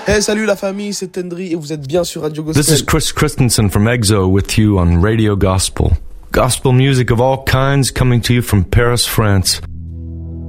Hey, salut la famille, c'est Tendry et vous êtes bien sur Radio Gospel. This is Chris Christensen from EXO with you on Radio Gospel. Gospel music of all kinds coming to you from Paris, France.